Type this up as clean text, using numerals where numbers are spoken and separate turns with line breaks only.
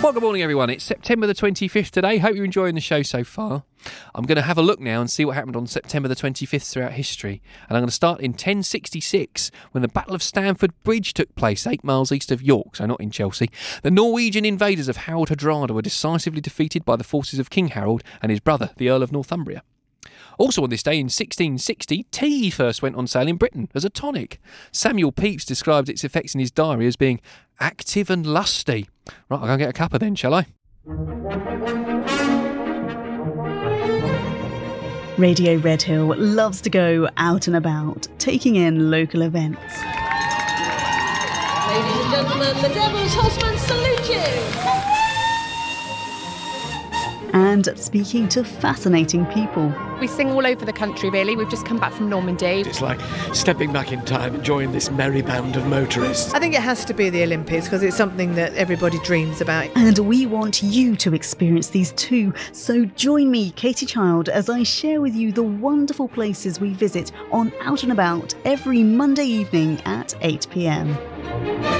Well, good morning, everyone. It's September the 25th today. Hope you're enjoying the show so far. I'm going to have a look now and see what happened on September the 25th throughout history. And I'm going to start in 1066, when the Battle of Stamford Bridge took place 8 miles east of York, so not in Chelsea. The Norwegian invaders of Harold Hardrada were decisively defeated by the forces of King Harold and his brother, the Earl of Northumbria. Also on this day in 1660, tea first went on sale in Britain as a tonic. Samuel Pepys described its effects in his diary as being active and lusty. Right, I'll go and get a cuppa then, shall I?
Radio Redhill loves to go out and about, taking in local events.
Ladies and gentlemen, the Devil's Husband salute you!
And speaking to fascinating people.
We sing all over the country, really. We've just come back from Normandy.
It's like stepping back in time and joining this merry band of motorists.
I think it has to be the Olympics because it's something that everybody dreams about.
And we want you to experience these too. So join me, Katie Child, as I share with you the wonderful places we visit on Out and About every Monday evening at 8 p.m.